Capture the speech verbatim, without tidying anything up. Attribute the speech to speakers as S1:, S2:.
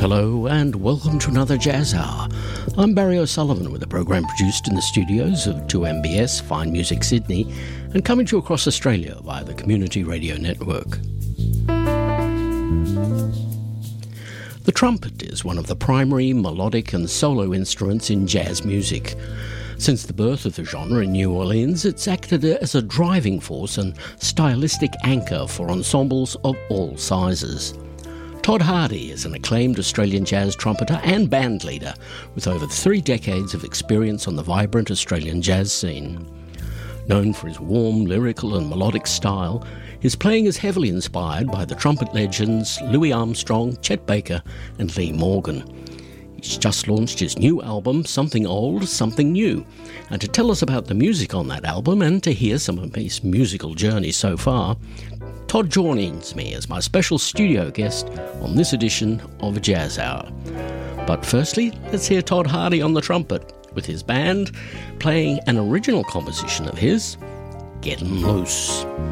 S1: Hello and welcome to another Jazz Hour. I'm Barry O'Sullivan with a program produced in the studios of two M B S, Fine Music Sydney, and coming to you across Australia via the Community Radio Network. The trumpet is one of the primary melodic and solo instruments in jazz music. Since the birth of the genre in New Orleans, it's acted as a driving force and stylistic anchor for ensembles of all sizes. Todd Hardy is an acclaimed Australian jazz trumpeter and band leader with over three decades of experience on the vibrant Australian jazz scene. Known for his warm, lyrical and melodic style, his playing is heavily inspired by the trumpet legends Louis Armstrong, Chet Baker and Lee Morgan. He's just launched his new album, Something Old, Something New. And to tell us about the music on that album and to hear some of his musical journey so far, Todd joins me as my special studio guest on this edition of Jazz Hour. But firstly, let's hear Todd Hardy on the trumpet with his band playing an original composition of his, Gettin' Loose.